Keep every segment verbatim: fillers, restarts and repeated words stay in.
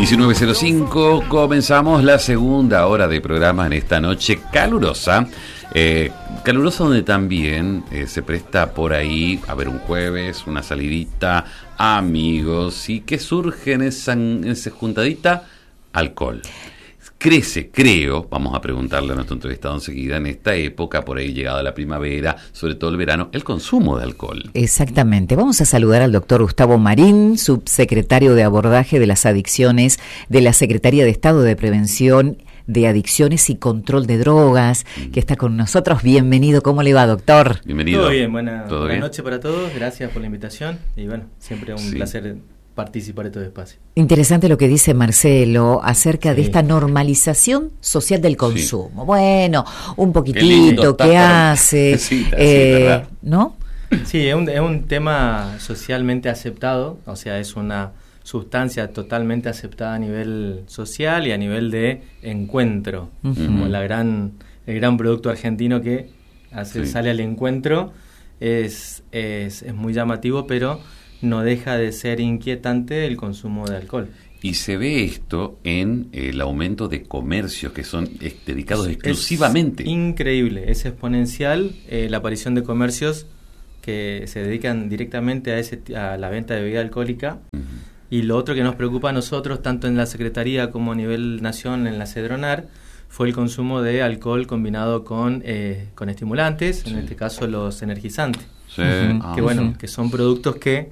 diecinueve cero cinco, comenzamos la segunda hora de programa en esta noche calurosa. Eh, calurosa donde también eh, se presta por ahí a ver un jueves, una salidita, amigos, y que surge en esa, en esa juntadita, alcohol. Crece, creo, vamos a preguntarle a nuestro entrevistado enseguida, en esta época, por ahí llegada la primavera, sobre todo el verano, el consumo de alcohol. Exactamente. Vamos a saludar al doctor Gustavo Marín, subsecretario de Abordaje de las Adicciones de la Secretaría de Estado de Prevención de Adicciones y Control de Drogas, que está con nosotros. Bienvenido. ¿Cómo le va, doctor? Bienvenido. Todo bien, buena, ¿Todo buena bien? noche para todos. Gracias por la invitación y bueno, siempre un sí. placer participar de todo espacio. Interesante lo que dice Marcelo acerca sí. de esta normalización social del consumo. Sí. Bueno, un poquitito, ¿qué, ¿qué hace? Sí, eh, ¿no? Sí, es un, es un tema socialmente aceptado, o sea, es una sustancia totalmente aceptada a nivel social y a nivel de encuentro, uh-huh. como la gran, el gran producto argentino que hace, sí. sale al encuentro, es, es, es muy llamativo, pero no deja de ser inquietante el consumo de alcohol. Y se ve esto en el aumento de comercios que son dedicados es, exclusivamente. Es increíble, es exponencial eh, la aparición de comercios que se dedican directamente a, ese, a la venta de bebida alcohólica. Uh-huh. Y lo otro que nos preocupa a nosotros, tanto en la Secretaría como a nivel nación, en la CEDRONAR, fue el consumo de alcohol combinado con, eh, con estimulantes, sí. en este caso los energizantes. Sí. Uh-huh. ah, que bueno, sí. que son productos que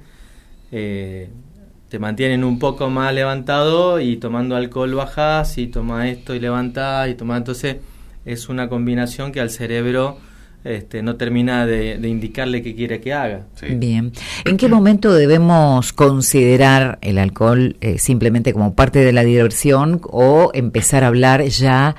Eh, te mantienen un poco más levantado y tomando alcohol bajás y toma esto y levantás y toma, entonces es una combinación que al cerebro este, no termina de, de indicarle qué quiere que haga. Sí. Bien. ¿En qué momento debemos considerar el alcohol eh, simplemente como parte de la diversión o empezar a hablar ya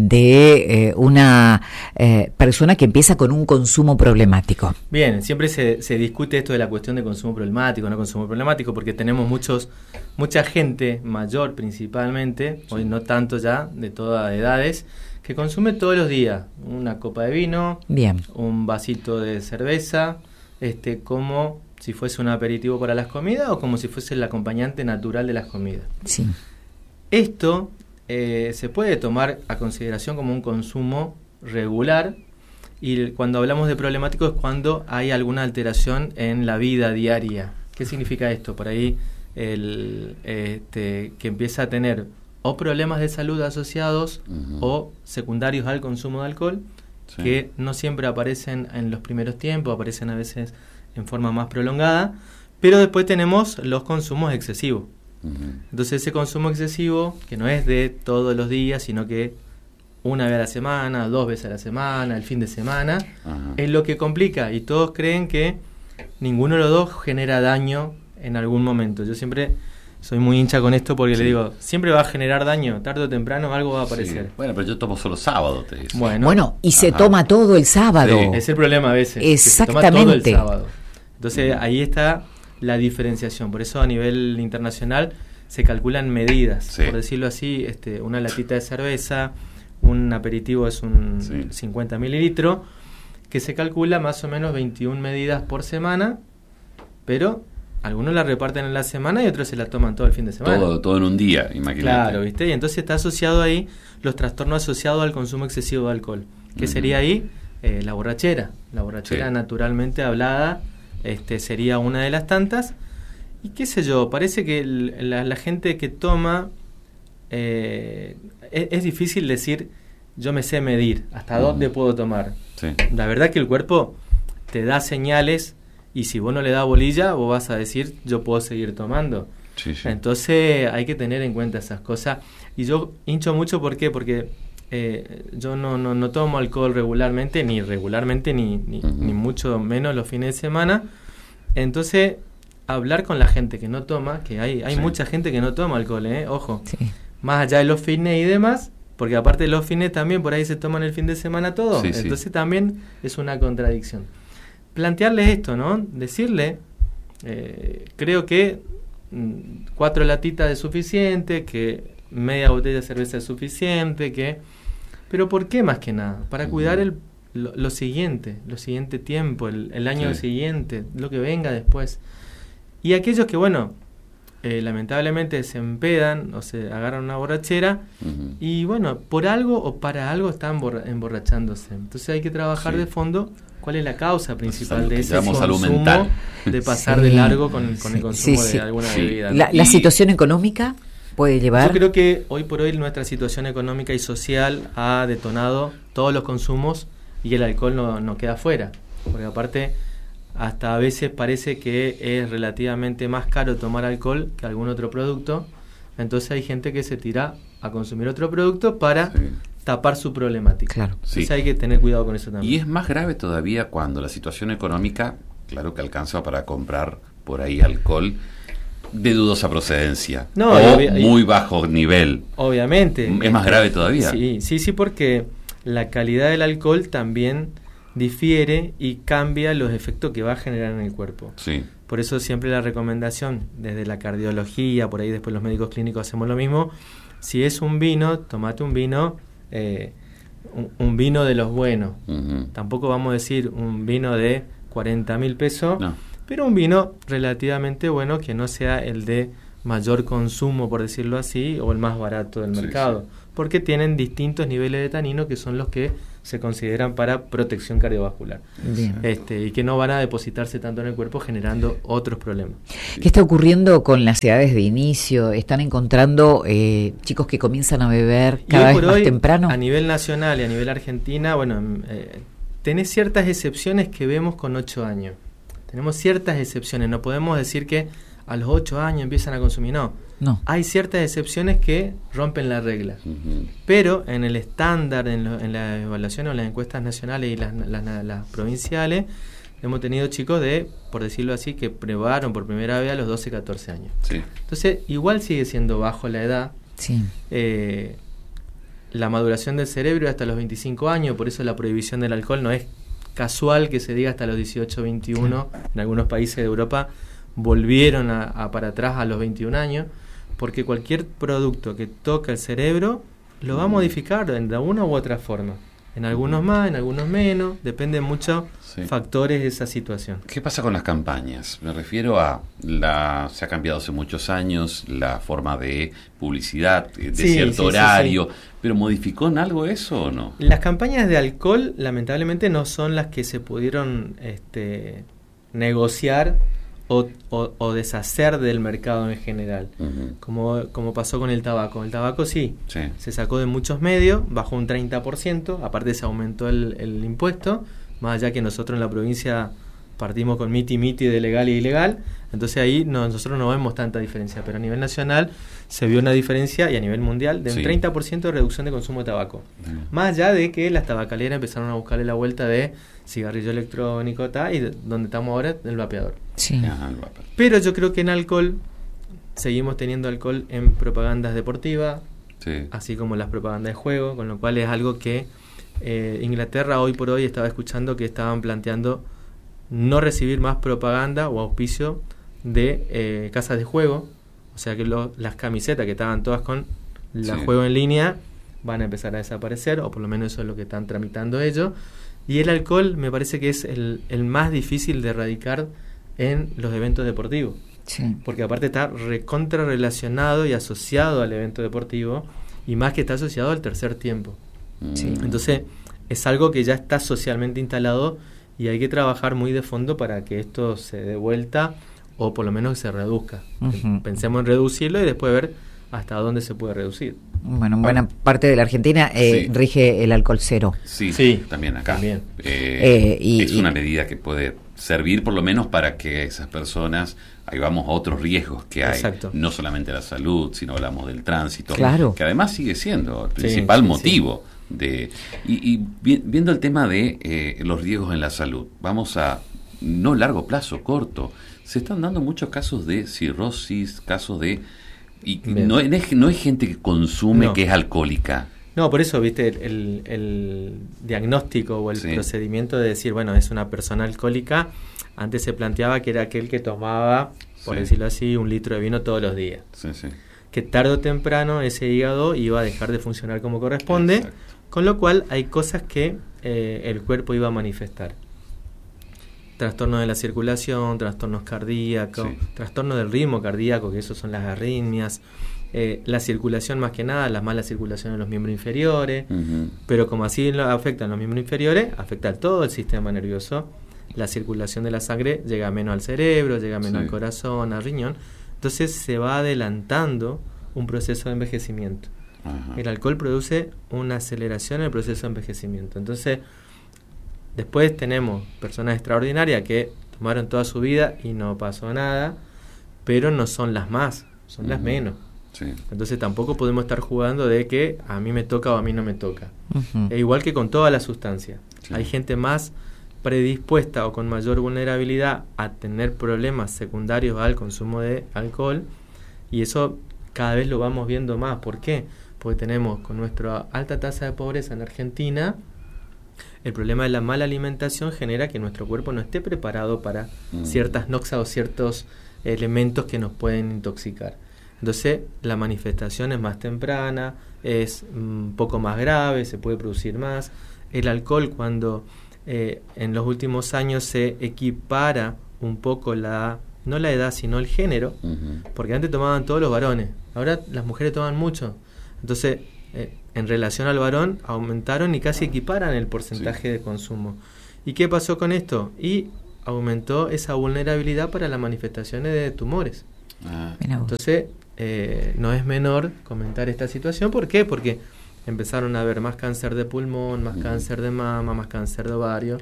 de eh, una eh, persona que empieza con un consumo problemático? Bien, siempre se, se discute esto de la cuestión de consumo problemático, no consumo problemático, porque tenemos muchos mucha gente mayor principalmente, sí. hoy no tanto ya, de todas edades, que consume todos los días una copa de vino, bien, un vasito de cerveza, este, como si fuese un aperitivo para las comidas o como si fuese el acompañante natural de las comidas. Sí. Esto eh, se puede tomar a consideración como un consumo regular, y cuando hablamos de problemático es cuando hay alguna alteración en la vida diaria. ¿Qué significa esto? Por ahí el, este, que empieza a tener o problemas de salud asociados uh-huh. o secundarios al consumo de alcohol, sí. que no siempre aparecen en los primeros tiempos, aparecen a veces en forma más prolongada, pero después tenemos los consumos excesivos. Uh-huh. Entonces ese consumo excesivo, que no es de todos los días, sino que una vez a la semana, dos veces a la semana, el fin de semana, uh-huh. es lo que complica, y todos creen que ninguno de los dos genera daño en algún momento. Yo siempre soy muy hincha con esto porque sí. le digo, siempre va a generar daño, tarde o temprano algo va a aparecer. Sí. Bueno, pero yo tomo solo sábado, te digo. Bueno, bueno, y se Ajá. toma todo el sábado. Sí. Es el problema a veces. Exactamente. Que se toma todo el sábado. Entonces, uh-huh. ahí está la diferenciación. Por eso a nivel internacional se calculan medidas. Sí. Por decirlo así, este, una latita de cerveza, un aperitivo es un sí. cincuenta mililitros, que se calcula más o menos veintiuna medidas por semana, pero algunos la reparten en la semana y otros se la toman todo el fin de semana. Todo, todo en un día, imagínate. Claro, ¿viste? Y entonces está asociado ahí los trastornos asociados al consumo excesivo de alcohol. ¿Qué uh-huh. sería ahí? Eh, la borrachera. La borrachera sí. naturalmente hablada este, sería una de las tantas. Y qué sé yo, parece que el, la, la gente que toma, eh, es, es difícil decir, yo me sé medir, hasta uh-huh. dónde puedo tomar. Sí. La verdad que el cuerpo te da señales. Y si vos no le das bolilla, vos vas a decir, yo puedo seguir tomando. Sí, sí. Entonces hay que tener en cuenta esas cosas. Y yo hincho mucho, ¿por qué? Porque eh, yo no, no, no tomo alcohol regularmente, ni regularmente, ni, ni, uh-huh. ni mucho menos los fines de semana. Entonces, hablar con la gente que no toma, que hay, hay sí. mucha gente que no toma alcohol, ¿eh? Ojo. Sí. Más allá de los fines y demás, porque aparte de los fines también por ahí se toman el fin de semana todo. Sí, Entonces sí. también es una contradicción. Plantearles esto, ¿no? Decirle, eh, creo que mm, cuatro latitas es suficiente, que media botella de cerveza es suficiente, que... Pero ¿por qué más que nada? Para cuidar el, lo, lo siguiente, lo siguiente tiempo, el, el año sí. siguiente, lo que venga después. Y aquellos que, bueno, eh, lamentablemente se empedan o se agarran una borrachera uh-huh. y bueno, por algo o para algo están borra- emborrachándose. Entonces hay que trabajar sí. de fondo cuál es la causa principal salud, de ese consumo, de pasar sí. de largo con, con sí. el consumo sí, sí. de alguna sí. bebida. ¿no? La, ¿La situación económica puede llevar? Yo creo que hoy por hoy nuestra situación económica y social ha detonado todos los consumos y el alcohol no, no queda fuera, porque aparte hasta a veces parece que es relativamente más caro tomar alcohol que algún otro producto, entonces hay gente que se tira a consumir otro producto para sí. tapar su problemática. Claro. Entonces sí. hay que tener cuidado con eso también. Y es más grave todavía cuando la situación económica, claro que alcanza para comprar por ahí alcohol de dudosa procedencia no, o obvi- muy bajo nivel. Obviamente. Es más grave todavía. Sí, sí, sí, porque la calidad del alcohol también difiere y cambia los efectos que va a generar en el cuerpo. Sí. Por eso siempre la recomendación, desde la cardiología, por ahí después los médicos clínicos hacemos lo mismo, si es un vino, tomate un vino, eh, un, un vino de los buenos. Uh-huh. Tampoco vamos a decir un vino de cuarenta mil pesos, no. pero un vino relativamente bueno que no sea el de mayor consumo, por decirlo así, o el más barato del sí, mercado, sí. porque tienen distintos niveles de tanino que son los que se consideran para protección cardiovascular. Bien. Este, y que no van a depositarse tanto en el cuerpo generando otros problemas. ¿Qué está ocurriendo con las edades de inicio? ¿Están encontrando eh, chicos que comienzan a beber cada vez más hoy, temprano? A nivel nacional y a nivel Argentina, bueno, eh, tenés ciertas excepciones que vemos con ocho años. Tenemos ciertas excepciones, no podemos decir que a los ocho años empiezan a consumir, no. No. Hay ciertas excepciones que rompen la regla, uh-huh. pero en el estándar, en, lo, en la evaluación o en las encuestas nacionales y las, las, las, las provinciales, hemos tenido chicos de, por decirlo así, que probaron por primera vez a los doce, catorce años. Sí. Entonces, igual sigue siendo bajo la edad. Sí. Eh, la maduración del cerebro es hasta los veinticinco años, por eso la prohibición del alcohol no es casual que se diga hasta los dieciocho, veintiuno. Sí. En algunos países de Europa volvieron a, a para atrás a los veintiún años, porque cualquier producto que toca el cerebro lo va a modificar de una u otra forma. En algunos más, en algunos menos, depende mucho sí. factores de esa situación. ¿Qué pasa con las campañas? Me refiero a la se ha cambiado hace muchos años la forma de publicidad de sí, cierto sí, horario, sí, sí. pero ¿modificó en algo eso o no? Las campañas de alcohol lamentablemente no son las que se pudieron este, negociar O, o, o deshacer del mercado en general, uh-huh. como, como pasó con el tabaco. El tabaco sí, sí, se sacó de muchos medios, bajó un treinta por ciento, aparte se aumentó el, el impuesto, más allá que nosotros en la provincia partimos con miti miti de legal y ilegal, entonces ahí no, nosotros no vemos tanta diferencia, pero a nivel nacional se vio una diferencia, y a nivel mundial, de un sí. treinta por ciento de reducción de consumo de tabaco, uh-huh. más allá de que las tabacaleras empezaron a buscarle la vuelta de cigarrillo electrónico, ta, y de, donde estamos ahora, el vapeador. Sí. Ajá, el vapeador. Pero yo creo que en alcohol seguimos teniendo alcohol en propagandas deportivas, sí. así como las propagandas de juego, con lo cual es algo que eh, Inglaterra hoy por hoy estaba escuchando que estaban planteando no recibir más propaganda o auspicio de eh, casas de juego, o sea que lo, las camisetas que estaban todas con la sí. juego en línea van a empezar a desaparecer, o por lo menos eso es lo que están tramitando ellos. Y el alcohol me parece que es el, el más difícil de erradicar en los eventos deportivos, sí. porque aparte está recontra relacionado y asociado al evento deportivo, y más que está asociado al tercer tiempo. Sí. Entonces es algo que ya está socialmente instalado y hay que trabajar muy de fondo para que esto se dé vuelta o por lo menos se reduzca. Uh-huh. Pensemos en reducirlo y después ver hasta dónde se puede reducir. Bueno, en buena parte de la Argentina eh, sí. rige el alcohol cero. Sí, sí, también acá. También. Eh, eh, y, es una y, medida que puede servir por lo menos para que esas personas, ahí vamos a otros riesgos que hay. Exacto. No solamente la salud, sino hablamos del tránsito, claro. que además sigue siendo el principal sí, sí, motivo. Sí. de Y, y viendo el tema de eh, los riesgos en la salud, vamos a, no largo plazo, corto, se están dando muchos casos de cirrosis, casos de... Y no es, no es gente que consume, no. que es alcohólica. No, por eso, viste, el, el, el diagnóstico o el sí. procedimiento de decir, bueno, es una persona alcohólica, antes se planteaba que era aquel que tomaba, por sí. decirlo así, un litro de vino todos los días. Sí, sí. Que tarde o temprano ese hígado iba a dejar de funcionar como corresponde, Exacto. con lo cual hay cosas que eh, el cuerpo iba a manifestar. trastornos de la circulación, trastornos cardíacos, sí. trastornos del ritmo cardíaco, que esos son las arritmias, eh, la circulación más que nada, la mala circulación en los miembros inferiores, uh-huh. pero como así lo afectan los miembros inferiores, afecta a todo el sistema nervioso, la circulación de la sangre llega menos al cerebro, llega menos sí. al corazón, al riñón, entonces se va adelantando un proceso de envejecimiento. Uh-huh. El alcohol produce una aceleración en el proceso de envejecimiento, entonces después tenemos personas extraordinarias que tomaron toda su vida y no pasó nada, pero no son las más, son uh-huh. las menos. Sí. Entonces tampoco podemos estar jugando de que a mí me toca o a mí no me toca. Uh-huh. Es igual que con todas las sustancias. Sí. Hay gente más predispuesta o con mayor vulnerabilidad a tener problemas secundarios al consumo de alcohol, y eso cada vez lo vamos viendo más. ¿Por qué? Porque tenemos con nuestra alta tasa de pobreza en Argentina, el problema de la mala alimentación genera que nuestro cuerpo no esté preparado para uh-huh. ciertas noxas o ciertos elementos que nos pueden intoxicar. Entonces la manifestación es más temprana, es un poco más grave, se puede producir más. El alcohol, cuando eh, en los últimos años se equipara un poco la, no la edad sino el género, uh-huh. porque antes tomaban todos los varones, ahora las mujeres toman mucho. Entonces eh, en relación al varón aumentaron y casi equiparan el porcentaje sí. de consumo. ¿Y qué pasó con esto? Y aumentó esa vulnerabilidad para las manifestaciones de tumores. Ah. Entonces Eh, no es menor comentar esta situación. ¿Por qué? Porque empezaron a haber más cáncer de pulmón, más mm. cáncer de mama, más cáncer de ovario,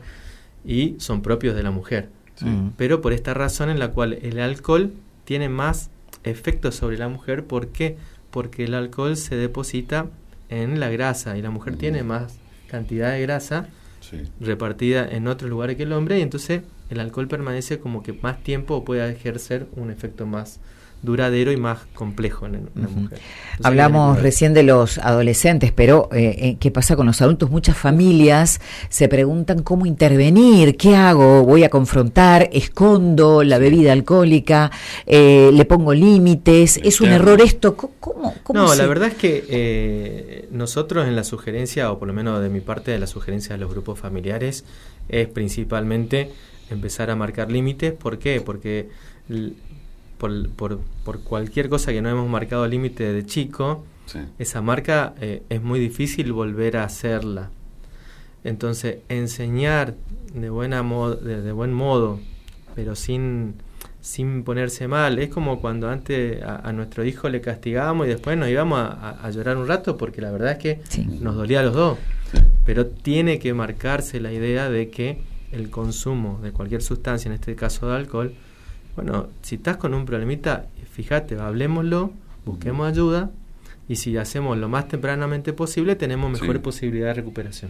y son propios de la mujer. Sí. Pero por esta razón en la cual el alcohol tiene más efectos sobre la mujer. ¿Por qué? Porque el alcohol se deposita en la grasa y la mujer mm. tiene más cantidad de grasa sí. repartida en otros lugares que el hombre, y entonces el alcohol permanece como que más tiempo o puede ejercer un efecto más duradero y más complejo en una uh-huh. mujer. Entonces, hablamos recién de los adolescentes, pero eh, ¿qué pasa con los adultos? Muchas familias se preguntan cómo intervenir, ¿qué hago? ¿Voy a confrontar? ¿Escondo la bebida alcohólica? Eh, ¿Le pongo límites? ¿Es un error esto? ¿Cómo, cómo no, se... la verdad es que eh, nosotros en la sugerencia, o por lo menos de mi parte de la sugerencia de los grupos familiares, es principalmente empezar a marcar límites. ¿Por qué? Porque l- Por, por, por cualquier cosa que no hemos marcado límite de chico, sí. esa marca eh, es muy difícil volver a hacerla. Entonces, enseñar de buena modo, de, de buen modo, pero sin, sin ponerse mal, es como cuando antes a, a nuestro hijo le castigábamos y después nos íbamos a, a, a llorar un rato, porque la verdad es que sí. nos dolía a los dos. Sí. Pero tiene que marcarse la idea de que el consumo de cualquier sustancia, en este caso de alcohol, bueno, si estás con un problemita, fíjate, hablemoslo, busquemos ayuda, y si hacemos lo más tempranamente posible, tenemos mejor sí. posibilidad de recuperación.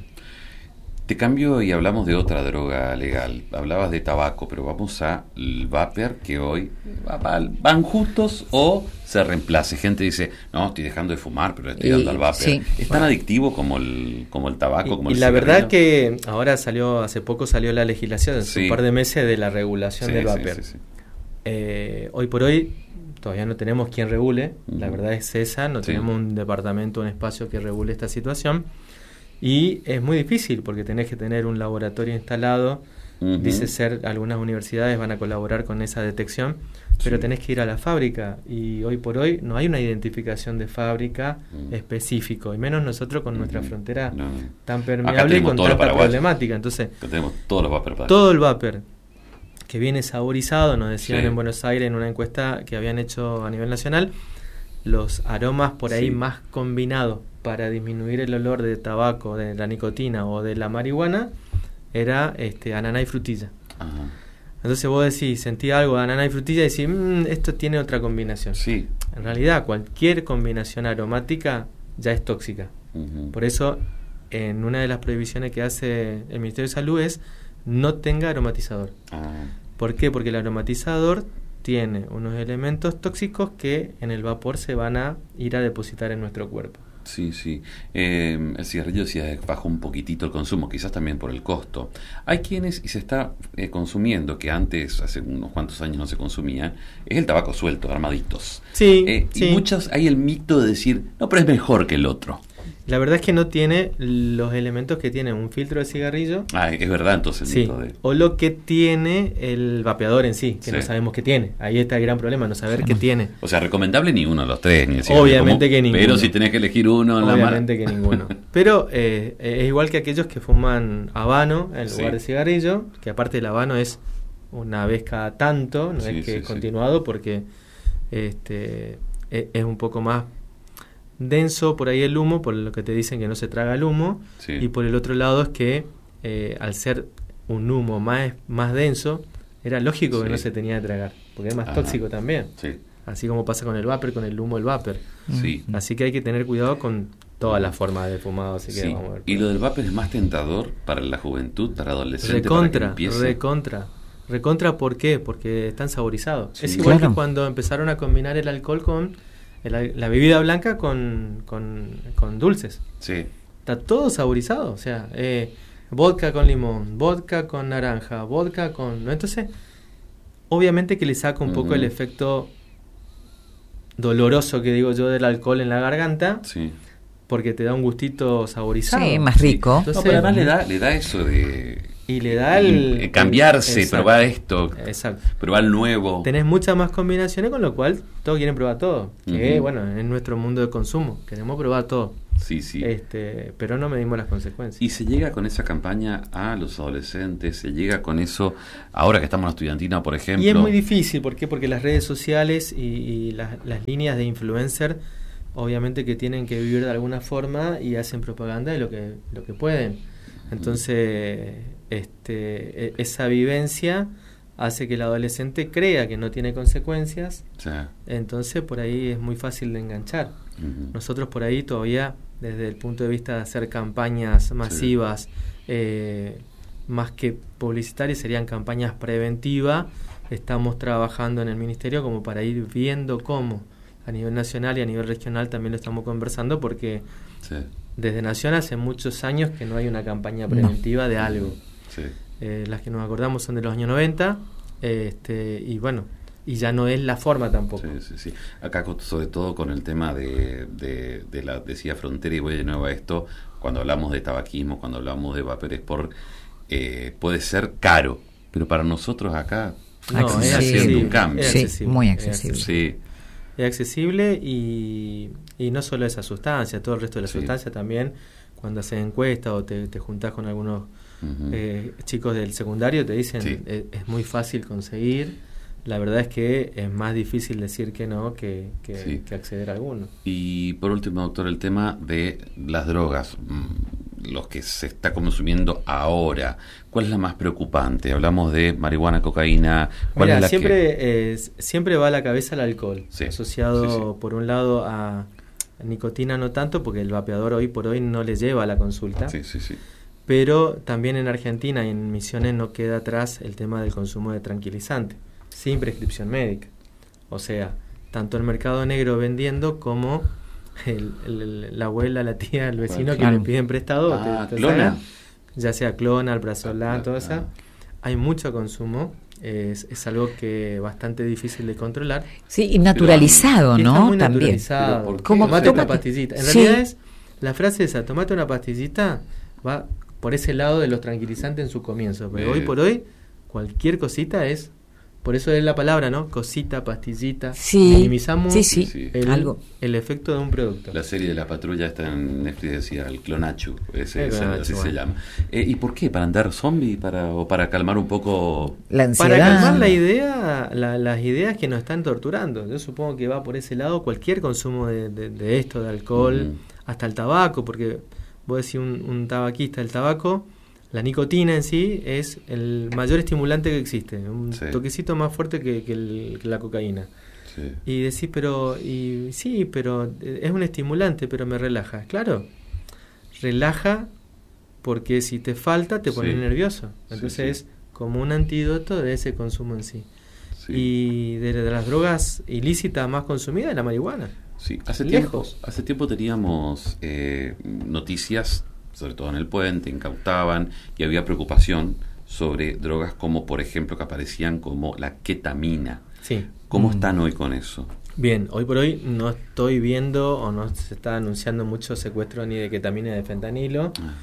Te cambio y hablamos de otra droga legal. Hablabas de tabaco, pero vamos al vapor, que hoy van juntos o se reemplace. Gente dice, no, estoy dejando de fumar, pero le estoy dando al vapor. Sí. ¿Es tan adictivo como el como el tabaco? Como y el y la verdad que ahora salió, hace poco salió la legislación, hace sí. un par de meses, de la regulación sí, del vapor. Sí, sí, sí. Eh, hoy por hoy todavía no tenemos quien regule, uh-huh. la verdad es esa, no sí. tenemos un departamento, un espacio que regule esta situación, y es muy difícil porque tenés que tener un laboratorio instalado, uh-huh. dice ser, algunas universidades van a colaborar con esa detección, pero sí. tenés que ir a la fábrica, y hoy por hoy no hay una identificación de fábrica uh-huh. específico, y menos nosotros con uh-huh. nuestra frontera no. tan permeable y con tanta problemática. Entonces tenemos todos los vapor, todo el vapor que viene saborizado, nos decían sí. en Buenos Aires en una encuesta que habían hecho a nivel nacional, los aromas por ahí sí. más combinados para disminuir el olor de tabaco, de la nicotina o de la marihuana, era este ananá y frutilla. Ajá. Entonces vos decís, sentí algo de ananá y frutilla y decís, mmm, esto tiene otra combinación. Sí. En realidad, cualquier combinación aromática ya es tóxica. Uh-huh. Por eso, en una de las prohibiciones que hace el Ministerio de Salud es no tenga aromatizador. Ah. ¿Por qué? Porque el aromatizador tiene unos elementos tóxicos que en el vapor se van a ir a depositar en nuestro cuerpo. Sí, sí. Eh, el cigarrillo sí bajó un poquitito el consumo, quizás también por el costo. Hay quienes, y se está eh, consumiendo, que antes, hace unos cuantos años no se consumía, es el tabaco suelto, armaditos. Sí, eh, sí. Y muchos, hay el mito de decir, no, pero es mejor que el otro. La La verdad es que no tiene los elementos que tiene un filtro de cigarrillo. Ah, es verdad, entonces. Sí, de... o lo que tiene el vapeador en sí, que sí. no sabemos qué tiene. Ahí está el gran problema, no saber sí. qué tiene. O sea, recomendable ni uno de los tres. Ni el Obviamente como, que ninguno. Pero si tenés que elegir uno en Obviamente la que ninguno. Pero eh, es igual que aquellos que fuman habano en lugar sí. de cigarrillo, que aparte el habano es una vez cada tanto, no sí, es que sí, es continuado, sí. porque este es, es un poco más denso por ahí el humo, por lo que te dicen que no se traga el humo, sí. y por el otro lado es que eh, al ser un humo más, más denso, era lógico sí. que no se tenía que tragar, porque es más Ajá. tóxico también, sí. así como pasa con el vapor, con el humo del vapor. Sí. Así que hay que tener cuidado con todas las formas de fumado. Así que sí. vamos a ver. ¿Y lo del vapor es más tentador para la juventud, para adolescentes? Recontra, para que empiece? recontra. Recontra, ¿por qué? Porque están saborizados. Sí, es igual claro. que cuando empezaron a combinar el alcohol con el, la bebida blanca con, con, con dulces. Sí. Está todo saborizado. O sea, eh, vodka con limón, vodka con naranja, vodka con... ¿no? Entonces, obviamente que le saca un uh-huh. poco el efecto doloroso que digo yo del alcohol en la garganta. Sí. Porque te da un gustito saborizado. Sí, más rico. Entonces, no, pero además le da, le da eso de... Y le da el... el cambiarse, el, probar esto, exacto. probar el nuevo. Tenés muchas más combinaciones, con lo cual todos quieren probar todo. Uh-huh. Que bueno, es nuestro mundo de consumo. Queremos probar todo. Sí, sí. Este, pero no medimos las consecuencias. Y se llega con esa campaña a los adolescentes, se llega con eso, ahora que estamos en la estudiantina, por ejemplo. Y es muy difícil, ¿por qué? Porque las redes sociales y, y las, las líneas de influencer, obviamente que tienen que vivir de alguna forma y hacen propaganda de lo que, lo que pueden. Entonces, este, esa vivencia hace que el adolescente crea que no tiene consecuencias. Sí. Entonces, por ahí es muy fácil de enganchar. Uh-huh. Nosotros por ahí todavía, desde el punto de vista de hacer campañas masivas, sí. eh, más que publicitarias, serían campañas preventivas. Estamos trabajando en el Ministerio como para ir viendo cómo, a nivel nacional y a nivel regional también lo estamos conversando, porque sí. desde Nación hace muchos años que no hay una campaña preventiva no. de algo. Sí. Eh, las que nos acordamos son de los años noventa, este, y bueno, y ya no es la forma tampoco. Sí, sí, sí. Acá, sobre todo con el tema de, de, de la decía frontera, y voy de nuevo a esto, cuando hablamos de tabaquismo, cuando hablamos de vapor sport, eh, puede ser caro, pero para nosotros acá no, es haciendo un cambio. Sí, muy accesible. Sí. Es accesible y, y no solo esa sustancia, todo el resto de la sí. sustancia también. Cuando haces encuestas o te, te juntás con algunos uh-huh. eh, chicos del secundario, te dicen sí. es, es muy fácil conseguir. La verdad es que es más difícil decir que no que, que, sí. que acceder a alguno. Y por último, doctor, el tema de las drogas, los que se está consumiendo ahora, ¿cuál es la más preocupante? Hablamos de marihuana, cocaína. ¿Cuál Mira, es la siempre, que... eh, siempre va a la cabeza el alcohol, sí. asociado sí, sí. por un lado a nicotina, no tanto, porque el vapeador hoy por hoy no le lleva a la consulta. Sí, sí, sí. Pero también en Argentina y en Misiones no queda atrás el tema del consumo de tranquilizante, sin prescripción médica. O sea, tanto el mercado negro vendiendo como el, el, la abuela, la tía, el vecino claro. que le piden prestado. Ah, te, te clona. sacan, ya sea clona, alprazolam, ah, todo eso. Ah. Hay mucho consumo. Es, es algo que bastante difícil de controlar. Sí, y naturalizado, pero, ¿no? Está muy También. naturalizado. ¿Cómo? Tomate una pastillita. En sí. realidad es, la frase esa, tomate una pastillita, va por ese lado de los tranquilizantes en su comienzo. Pero eh. hoy por hoy, cualquier cosita es, por eso es la palabra, ¿no? Cosita, pastillita. Sí. Minimizamos sí, sí. El, Algo. el efecto de un producto. La serie de la patrulla está en Netflix, decía el Clonachu, ese, el ese, Clonachu, así bueno. se llama. Eh, ¿Y por qué? ¿Para andar zombie? Para, ¿O para calmar un poco la ansiedad? Para calmar la idea, la, las ideas que nos están torturando. Yo supongo que va por ese lado cualquier consumo de, de, de esto, de alcohol, mm. hasta el tabaco, porque vos decís un, un tabaquista, el tabaco, la nicotina en sí es el mayor estimulante que existe, un sí. toquecito más fuerte que, que, el, que la cocaína. Sí. Y decís, pero, y sí, pero es un estimulante, pero me relaja. Claro, relaja porque si te falta te pone sí. nervioso. Entonces sí, sí. es como un antídoto de ese consumo en sí. sí. Y de, de las drogas ilícitas más consumidas es la marihuana. Sí, hace tiempo, hace tiempo teníamos eh, noticias, sobre todo en el puente, incautaban y había preocupación sobre drogas como, por ejemplo, que aparecían como la ketamina. Sí. ¿Cómo mm. están hoy con eso? Bien, hoy por hoy no estoy viendo o no se está anunciando mucho secuestro ni de ketamina ni de fentanilo. Ah.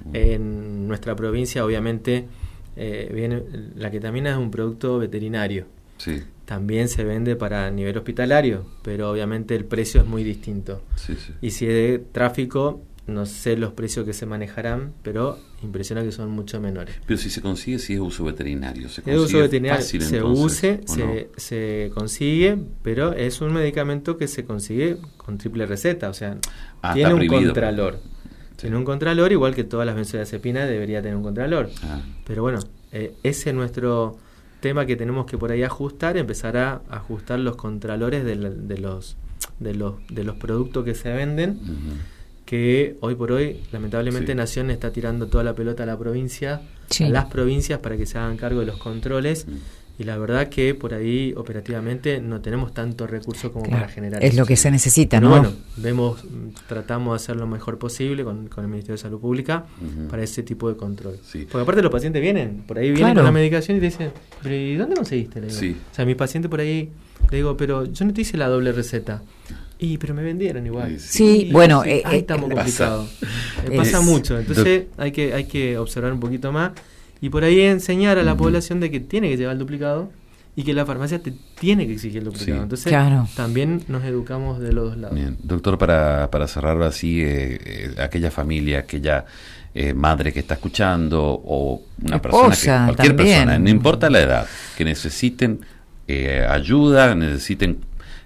En nuestra provincia, obviamente, eh, viene, la ketamina es un producto veterinario. Sí. También se vende para nivel hospitalario, pero obviamente el precio es muy distinto. Sí, sí. Y si es de tráfico, no sé los precios que se manejarán, pero impresiona que son mucho menores. Pero si se consigue, si es uso veterinario, se consigue. Es uso veterinario, fácil, se entonces, use, se, no? se consigue, pero es un medicamento que se consigue con triple receta, o sea, ah, tiene un prohibido, contralor. Sí. Tiene un contralor, igual que todas las benzodiazepinas debería tener un contralor. Ah. Pero bueno, eh, ese es nuestro tema que tenemos que por ahí ajustar, empezar a ajustar los contralores de, la, de los de los de los productos que se venden. Uh-huh. Que hoy por hoy, lamentablemente, sí. Nación está tirando toda la pelota a la provincia, sí. a las provincias para que se hagan cargo de los controles, mm. y la verdad que por ahí operativamente no tenemos tanto recurso como claro. para generar es eso. Lo que se necesita, Pero ¿no? Bueno, vemos, tratamos de hacer lo mejor posible con, con el Ministerio de Salud Pública uh-huh. para ese tipo de control. Sí. Porque aparte los pacientes vienen, por ahí vienen claro. con la medicación y te dicen, ¿pero y dónde conseguiste? Le digo. Sí. O sea, mi paciente por ahí, le digo, pero yo no te hice la doble receta. Y pero me vendieron igual. Sí, sí. bueno, sí. Eh, ahí estamos eh, complicados. Pasa, eh, pasa mucho, entonces hay que hay que observar un poquito más y por ahí enseñar a la uh-huh. población de que tiene que llevar el duplicado y que la farmacia te tiene que exigir el duplicado. Sí. Entonces claro. también nos educamos de los dos lados. Bien. Doctor, para para cerrar así, eh, eh, aquella familia, aquella eh, madre que está escuchando o una persona, Esposa, que, cualquier también. persona, no importa la edad, que necesiten eh, ayuda, necesiten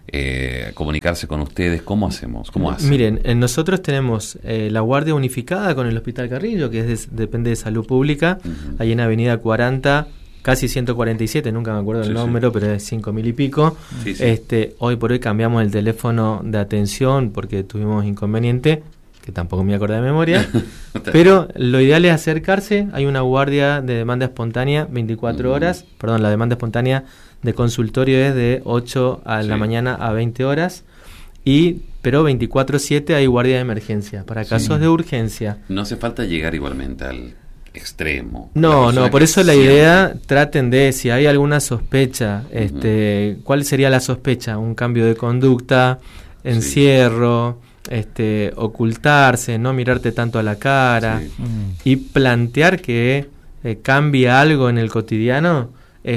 Eh, comunicarse con ustedes, ¿cómo hacemos? ¿Cómo hacen? Miren, eh, nosotros tenemos eh, la guardia unificada con el Hospital Carrillo, que es de, depende de Salud Pública, uh-huh. ahí en Avenida cuarenta, casi ciento cuarenta y siete, nunca me acuerdo sí, el número, sí. pero es cinco mil y pico. Sí, sí. Este, hoy por hoy cambiamos el teléfono de atención porque tuvimos inconveniente, que tampoco me acuerdo de memoria, pero lo ideal es acercarse. Hay una guardia de demanda espontánea veinticuatro uh-huh. horas, perdón, la demanda espontánea de consultorio es de ocho a sí. la mañana a veinte horas, y pero veinticuatro siete hay guardia de emergencia para casos sí. de urgencia. No hace falta llegar igualmente al extremo. No, no, por eso la siempre. idea, traten de, si hay alguna sospecha, uh-huh. este, ¿cuál sería la sospecha? Un cambio de conducta, encierro, sí. este, ocultarse, no mirarte tanto a la cara, sí. uh-huh. y plantear que eh, cambie algo en el cotidiano.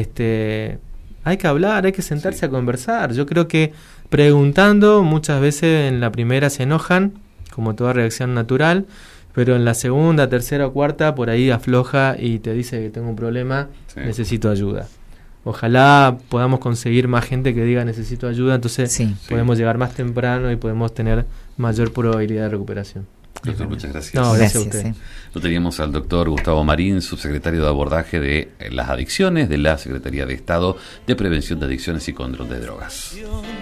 Este hay que hablar, hay que sentarse sí. a conversar. Yo creo que preguntando muchas veces en la primera se enojan, como toda reacción natural, pero en la segunda, tercera o cuarta por ahí afloja y te dice que tengo un problema, sí. necesito ayuda. Ojalá podamos conseguir más gente que diga necesito ayuda, entonces sí. podemos sí. llegar más temprano y podemos tener mayor probabilidad de recuperación. Doctor, muchas gracias. No, gracias, gracias a usted. Sí. Lo teníamos al doctor Gustavo Marín, subsecretario de Abordaje de las Adicciones de la Secretaría de Estado de Prevención de Adicciones y Control de Drogas.